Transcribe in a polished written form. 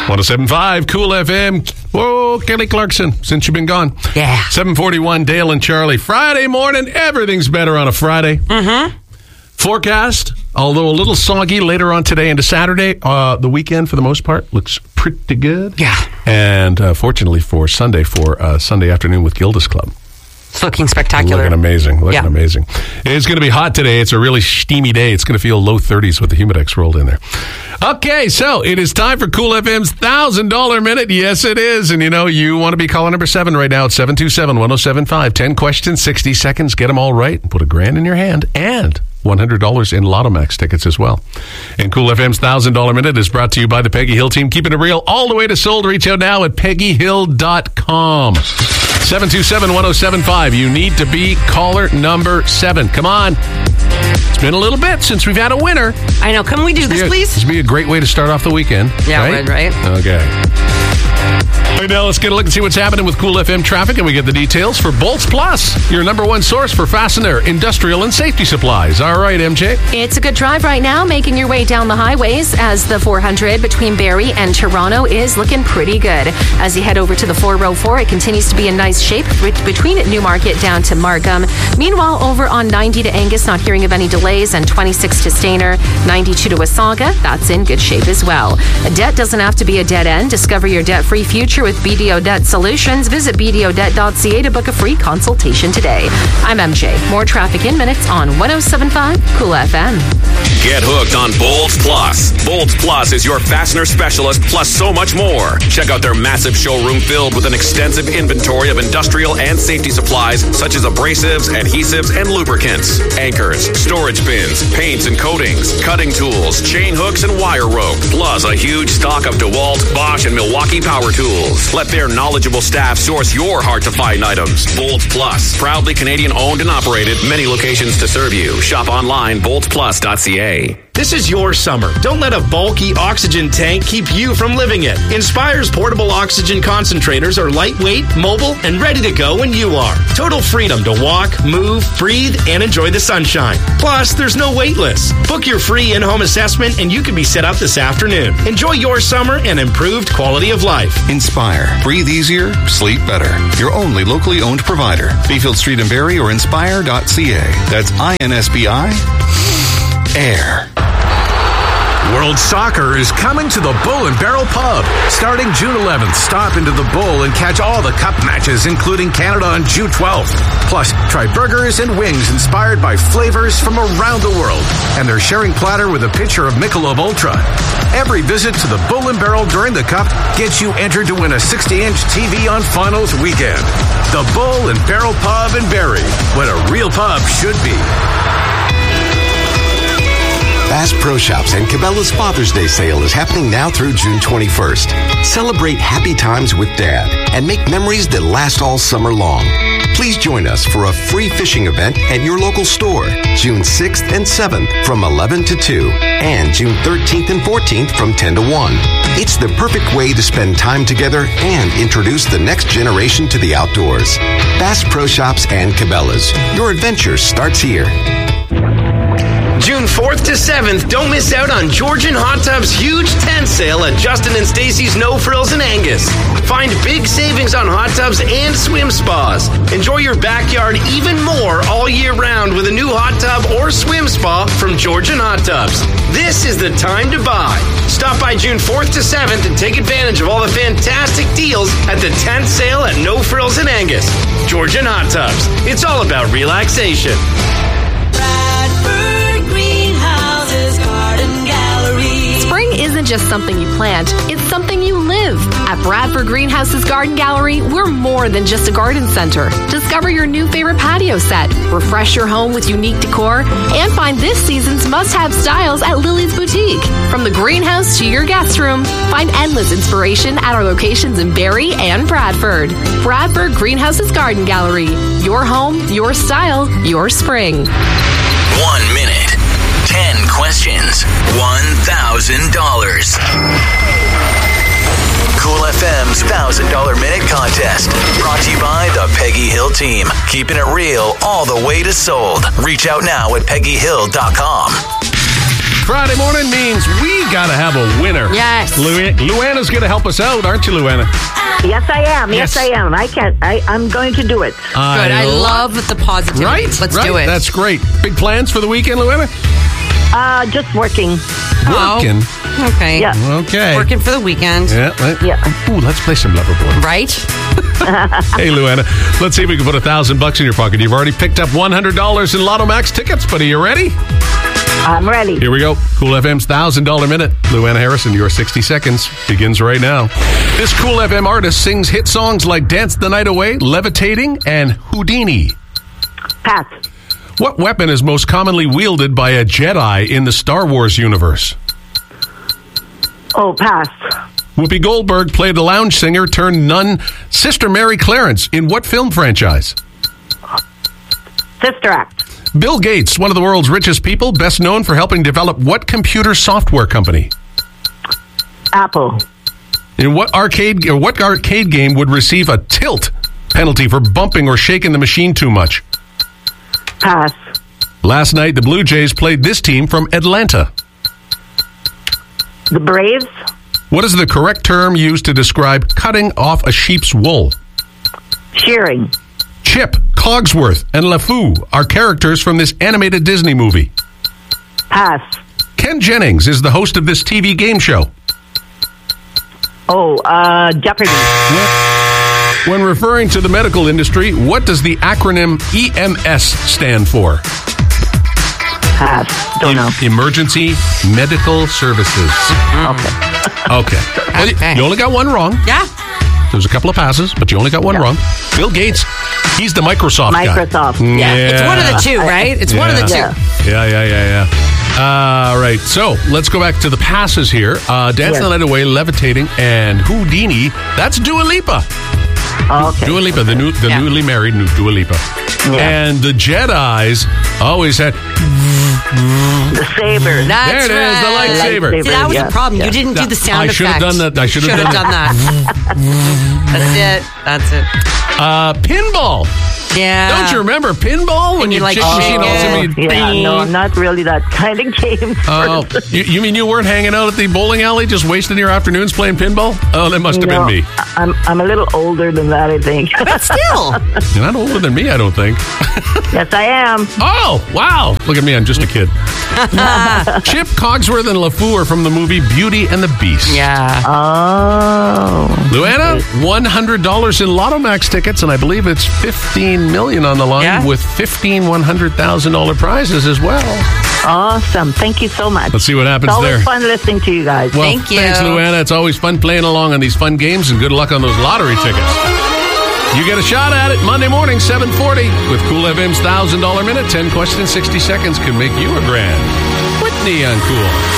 107.5 Cool FM. Whoa, Kelly Clarkson, since you've been gone. Yeah. 7:41, Dale and Charlie. Friday morning, everything's better on a Friday. Mm-hmm. Forecast, although a little soggy later on today into Saturday, the weekend for the most part looks pretty good. Yeah. And fortunately for Sunday afternoon with Gilda's Club. It's looking spectacular. Looking amazing. Amazing. It's going to be hot today. It's a really steamy day. It's going to feel low 30s with the Humidex rolled in there. Okay, so it is time for Cool FM's $1,000 Minute. Yes, it is. And you want to be caller number 7 right now at 727-1075. 10 questions, 60 seconds. Get them all right. Put $1,000 in your hand and $100 in Lotto Max tickets as well. And Cool FM's $1,000 Minute is brought to you by the Peggy Hill team. Keeping it real all the way to sold. Reach out now at peggyhill.com. 727-1075. You need to be caller number 7. Come on. It's been a little bit since we've had a winner. I know. Can we do this, please? This would be a great way to start off the weekend. Yeah, right? Okay. Right now, let's get a look and see what's happening with Cool FM traffic, and we get the details for Bolts Plus, your number one source for fastener, industrial, and safety supplies. All right, MJ. It's a good drive right now, making your way down the highways as the 400 between Barrie and Toronto is looking pretty good. As you head over to the 404, it continues to be in nice shape between Newmarket down to Markham. Meanwhile, over on 90 to Angus, not hearing of any delays, and 26 to Stayner, 92 to Wasaga, that's in good shape as well. A debt doesn't have to be a dead end. Discover your debt-free future with BDO Debt Solutions. Visit bdodebt.ca to book a free consultation today. I'm MJ. More traffic in minutes on 107.5 Cool FM. Get hooked on Bolts Plus. Bolts Plus is your fastener specialist plus so much more. Check out their massive showroom filled with an extensive inventory of industrial and safety supplies such as abrasives, adhesives, and lubricants, anchors, storage bins, paints and coatings, cutting tools, chain hooks, and wire rope, plus a huge stock of DeWalt, Bosch, and Milwaukee power tools. Let their knowledgeable staff source your hard-to-find items. Bolts Plus, proudly Canadian-owned and operated, many locations to serve you. Shop online, boltsplus.ca. This is your summer. Don't let a bulky oxygen tank keep you from living it. Inspire's portable oxygen concentrators are lightweight, mobile, and ready to go when you are. Total freedom to walk, move, breathe, and enjoy the sunshine. Plus, there's no wait list. Book your free in-home assessment and you can be set up this afternoon. Enjoy your summer and improved quality of life. Inspire. Breathe easier, sleep better. Your only locally owned provider. Beefield Street in Barrie or inspire.ca. That's INSBI. Air. World Soccer is coming to the Bull and Barrel Pub. Starting June 11th, stop into the Bull and catch all the cup matches, including Canada on June 12th. Plus, try burgers and wings inspired by flavors from around the world. And their sharing platter with a pitcher of Michelob Ultra. Every visit to the Bull and Barrel during the Cup gets you entered to win a 60-inch TV on finals weekend. The Bull and Barrel Pub in Barrie, what a real pub should be. Bass Pro Shops and Cabela's Father's Day sale is happening now through June 21st. Celebrate happy times with Dad and make memories that last all summer long. Please join us for a free fishing event at your local store, June 6th and 7th from 11 to 2, and June 13th and 14th from 10 to 1. It's the perfect way to spend time together and introduce the next generation to the outdoors. Bass Pro Shops and Cabela's. Your adventure starts here. June 4th to 7th, don't miss out on Georgian Hot Tub's huge tent sale at Justin and Stacy's No Frills in Angus. Find big savings on hot tubs and swim spas. Enjoy your backyard even more all year round with a new hot tub or swim spa from Georgian Hot Tubs. This is the time to buy. Stop by June 4th to 7th and take advantage of all the fantastic deals at the tent sale at No Frills in Angus. Georgian Hot Tubs. It's all about relaxation. Spring isn't just something you plant, it's something you live. At Bradford Greenhouse's Garden Gallery, we're more than just a garden center. Discover your new favorite patio set, refresh your home with unique decor, and find this season's must-have styles at Lily's Boutique. From the greenhouse to your guest room, find endless inspiration at our locations in Barrie and Bradford. Bradford Greenhouse's Garden Gallery. Your home, your style, your spring. 1 minute. 10 questions, $1,000. Cool FM's $1,000 Minute Contest. Brought to you by the Peggy Hill team. Keeping it real all the way to sold. Reach out now at peggyhill.com. Friday morning means we got to have a winner. Yes. Luana's going to help us out, aren't you, Luana? Yes, I am. Yes, I am. I'm going to do it. Good. I love the positivity. Right? Let's right. do it. That's great. Big plans for the weekend, Luana? Just working. Working? Okay. Yeah. Okay. Working for the weekend. Yeah. Yeah. Ooh, let's play some Loverboy. Right? Hey, Luana, let's see if we can put $1,000 in your pocket. You've already picked up $100 in Lotto Max tickets, but are you ready? I'm ready. Here we go. Cool FM's $1,000 minute. Luana Harrison, your 60 seconds begins right now. This Cool FM artist sings hit songs like Dance the Night Away, Levitating, and Houdini. Pass. What weapon is most commonly wielded by a Jedi in the Star Wars universe? Oh, pass. Whoopi Goldberg played a lounge singer turned nun, Sister Mary Clarence, in what film franchise? Sister Act. Bill Gates, one of the world's richest people, best known for helping develop what computer software company? Apple. In what arcade game would receive a tilt penalty for bumping or shaking the machine too much? Pass. Last night, the Blue Jays played this team from Atlanta. The Braves. What is the correct term used to describe cutting off a sheep's wool? Shearing. Chip, Cogsworth, and LeFou are characters from this animated Disney movie. Pass. Ken Jennings is the host of this TV game show. Oh, Jeopardy. When referring to the medical industry, what does the acronym EMS stand for? Pass. Don't know. Emergency Medical Services. Okay. Well, you only got one wrong. Yeah. There's a couple of passes, but you only got one wrong. Bill Gates, he's the Microsoft guy. Yeah. It's one of the two, right? It's one of the two. Yeah. All right, so let's go back to the passes here. Dance the Night Away, Levitating, and Houdini. That's Dua Lipa. Okay. Dua Lipa, the newly married Dua Lipa. Yeah. And the Jedis always had... The saber. That's there it is, the lightsaber. See, that was the problem. You didn't do the sound effect. I should have done that. I should have done that. That's it. Pinball. Yeah. Don't you remember pinball when you like chick machine no, I'm not really that kind of game. Oh, you mean you weren't hanging out at the bowling alley just wasting your afternoons playing pinball? Oh, that must have been me. I'm a little older than that, I think. But still. You're not older than me, I don't think. Yes, I am. Oh, wow. Look at me, I'm just a kid. Chip, Cogsworth, and LeFou are from the movie Beauty and the Beast. Yeah. Oh. Luana, $100 in Lotto Max tickets, and I believe it's $15 million on the line with $1,100,000 prizes as well. Awesome. Thank you so much. Let's see what happens it's always there. Fun listening to you guys. Well, Thank you. Thanks, Luana. It's always fun playing along on these fun games, and good luck on those lottery tickets. You get a shot at it Monday morning, 7:40, with Cool FM's $1,000 minute. 10 questions, 60 seconds can make you a grand. Whitney on Cool.